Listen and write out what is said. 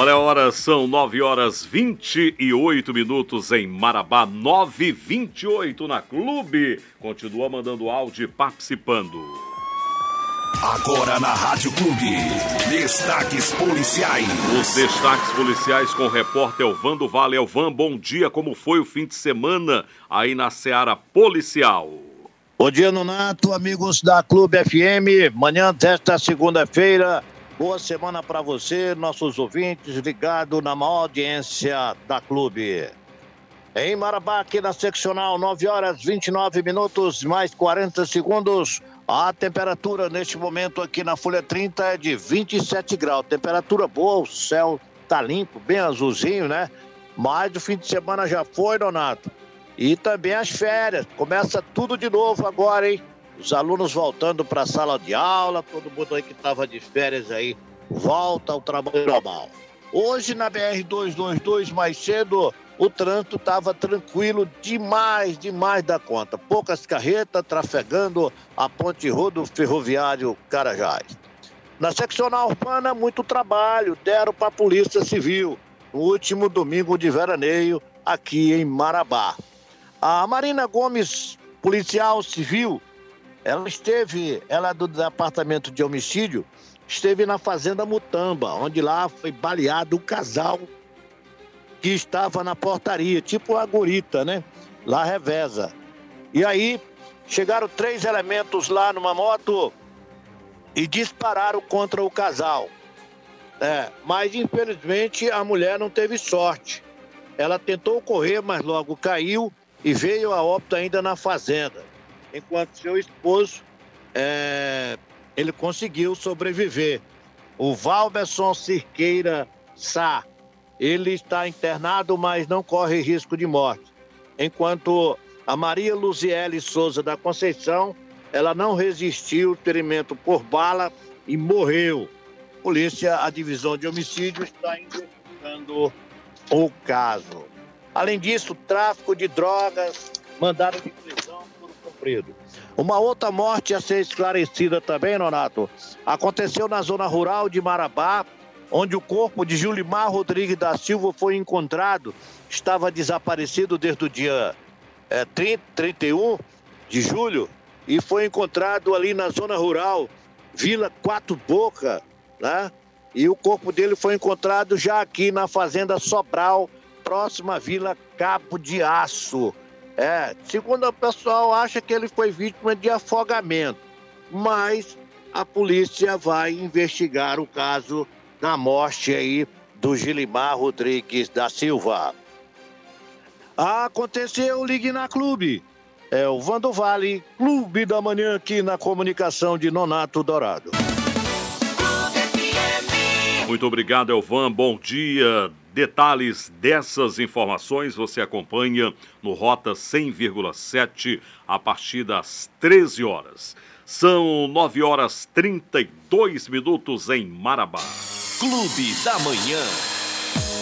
Olha a hora, são 9h28 em Marabá, 9h28 na Clube. Continua mandando áudio e participando. Agora na Rádio Clube, destaques policiais. Os destaques policiais com o repórter Elvan do Vale. Elvan, bom dia, como foi o fim de semana aí na Seara Policial? Bom dia, Nonato, amigos da Clube FM, manhã desta segunda-feira. Boa semana para você, nossos ouvintes ligados na maior audiência da Clube. Em Marabá, aqui na seccional, 9h29, mais 40 segundos. A temperatura neste momento aqui na Folha 30 é de 27 graus. Temperatura boa, o céu tá limpo, bem azulzinho, né? Mas o fim de semana já foi, Donato. E também as férias. Começa tudo de novo agora, hein? Os alunos voltando para a sala de aula, todo mundo aí que estava de férias aí, volta ao trabalho normal. Hoje na BR-222, mais cedo, o trânsito estava tranquilo demais da conta. Poucas carretas trafegando a ponte rodoferroviário Carajás. Na seccional urbana, muito trabalho, deram para a Polícia Civil, no último domingo de veraneio, aqui em Marabá. A Marina Gomes, policial civil, ela do Departamento de Homicídio, esteve na Fazenda Mutamba, onde lá foi baleado um casal que estava na portaria, tipo a gurita, né? Lá reveza. E aí, chegaram 3 elementos lá numa moto e dispararam contra o casal. Mas infelizmente a mulher não teve sorte. Ela tentou correr, mas logo caiu e veio a óbito ainda na fazenda. Enquanto seu esposo, ele conseguiu sobreviver. O Valberson Cirqueira Sá, ele está internado, mas não corre risco de morte. Enquanto a Maria Luziele Souza da Conceição, ela não resistiu ao ferimento por bala e morreu. Polícia, a divisão de homicídio, está investigando o caso. Além disso, tráfico de drogas, mandado de prisão por cumprido. Uma outra morte a ser esclarecida também, Nonato, aconteceu na zona rural de Marabá, onde o corpo de Julimar Rodrigues da Silva foi encontrado. Estava desaparecido desde o dia 31 de julho e foi encontrado ali na zona rural, Vila Quatro Boca, né? E o corpo dele foi encontrado já aqui na Fazenda Sobral, próxima à Vila Cabo de Aço. Segundo o pessoal, acha que ele foi vítima de afogamento, mas a polícia vai investigar o caso da morte aí do Gilimar Rodrigues da Silva. Aconteceu, ligue na Clube. O Vando Vale, Clube da Manhã, aqui na comunicação de Nonato Dourado. Muito obrigado, Elvan. Bom dia. Detalhes dessas informações você acompanha no Rota 100,7 a partir das 13 horas. São 9h32 em Marabá. Clube da Manhã.